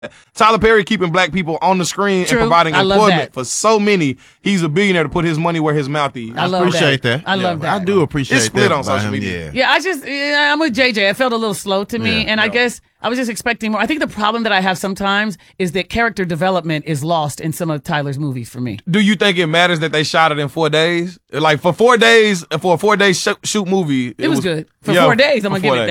Tyler Perry keeping black people on the screen True. and providing I love employment that. for so many. He's a billionaire to put his money where his mouth is. I love Appreciate that. I love that. I do appreciate It's split that on about social him, media. Yeah. I'm with JJ. It felt a little slow to me, Yeah. and I guess I was just expecting more. I think the problem that I have sometimes is that character development is lost in some of Tyler's movies for me. Do you think it matters that they shot it in 4 days? Like for 4 days, for a 4-day shoot movie, It was good. For Yeah, 4 days, I'm for going to give 4 it days. that.